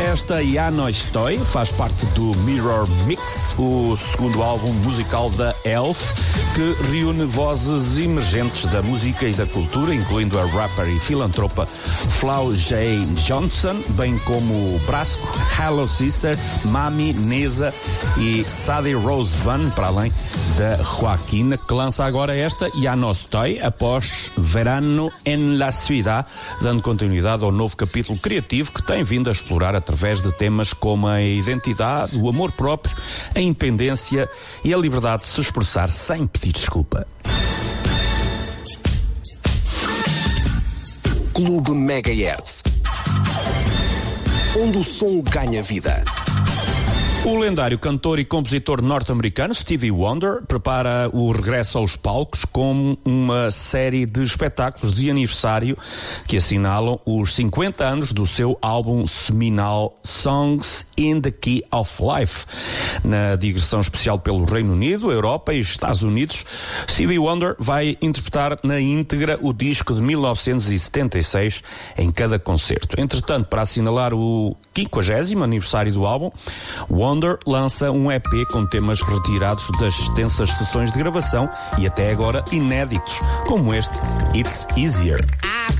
esta Ya No Estoy, faz parte do Mirror Mix, o segundo álbum musical da Elf, que reúne vozes emergentes da música e da cultura, incluindo a rapper e filantropa Flau J. Johnson, bem como Brasco, Hello Sister, Mami, Neza e Sadie Rose Van, para além da Joaquina, que lança agora esta Ya No Estoy, após Verano en la Ciudad, dando continuidade ao novo capítulo criativo que tem vindo a explorar através de temas como a identidade, o amor próprio, a independência e a liberdade de se expressar sem pedir desculpa. Clube Megahertz, onde o som ganha vida. O lendário cantor e compositor norte-americano Stevie Wonder prepara o regresso aos palcos com uma série de espetáculos de aniversário que assinalam os 50 anos do seu álbum seminal Songs in the Key of Life. Na digressão especial pelo Reino Unido, Europa e Estados Unidos, Stevie Wonder vai interpretar na íntegra o disco de 1976 em cada concerto. Entretanto, para assinalar o 50º aniversário do álbum, Wonder lança um EP com temas retirados das extensas sessões de gravação e até agora inéditos, como este It's Easier.